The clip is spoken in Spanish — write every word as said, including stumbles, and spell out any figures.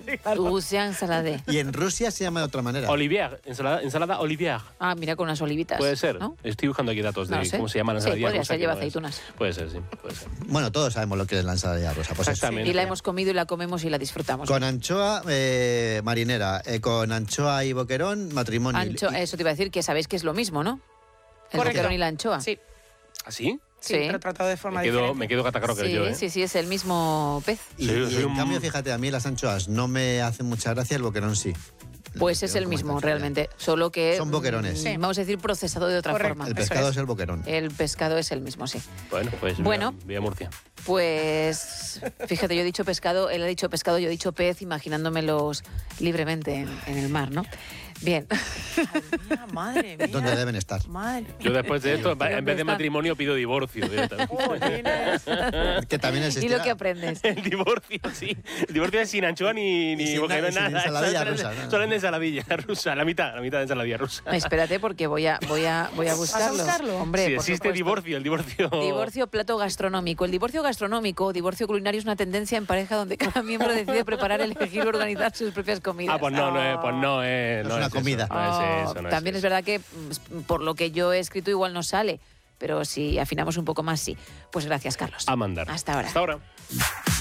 Rusia ensalade. Y en Rusia se llama de otra manera. Olivier, ensalada, ensalada Olivier. Ah, mira, con unas olivitas. Puede ser. ¿no? Estoy buscando aquí datos de No sé. cómo se llama la Sí, ensalada podría rusa. ser, que lleva no es. aceitunas. Puede ser, sí, puede ser. Bueno, todos sabemos lo que es la ensalada rusa. Pues eso. Exactamente. Y la hemos comido y la comemos y la disfrutamos. Con anchoa eh, marinera, eh, con anchoa y boquerón, matrimonio. Ancho, Y- eso te iba a decir, que sabéis que es lo mismo, ¿no? El Correcto. boquerón y la anchoa. Sí, ¿Ah, sí? sí, Sí. pero tratado de forma Me quedo, diferente. me quedo catacroker Sí, yo, ¿eh? sí, sí, es el mismo pez. Y, Soy- y soy en un- cambio, fíjate, a mí las anchoas no me hacen mucha gracia, el boquerón sí. Pues es el boquerón, mismo, como realmente. Solo que. Son boquerones. mm, Sí. Vamos a decir procesado de otra Correcto. forma. El Eso pescado es. es el boquerón. El pescado es el mismo, sí. Bueno, pues Bueno. Vía, vía Murcia. Pues fíjate, yo he dicho pescado, él ha dicho pescado, yo he dicho pez, imaginándomelos libremente en, en el mar, ¿no? Bien. Mía, madre mía. ¿Dónde deben estar? Madre Yo después de esto, Pero en vez de está- matrimonio, pido divorcio directamente. Jolines. Que también Y existirá. lo que aprendes. El divorcio, sí. El divorcio es sin anchoa ni, ni Y sin boquerón, na- y sin nada. ensaladilla Solo- rusa, nada. Solo en ensaladilla rusa, la mitad, la mitad de ensaladilla rusa. Espérate, porque voy a, voy a, voy a buscarlo. buscarlo? Hombre, Si por existe supuesto. divorcio, el divorcio... Divorcio plato gastronómico. El divorcio gastronómico o divorcio culinario es una tendencia en pareja donde cada miembro decide preparar, elegir o organizar sus propias comidas. Ah, pues no, no es, pues no es, No es una eso, comida. no es Oh, eso, no es también es eso. verdad que mm, por lo que yo he escrito igual no sale, pero si afinamos un poco más, sí. Pues gracias, Carlos. A mandar. Hasta ahora. Hasta ahora.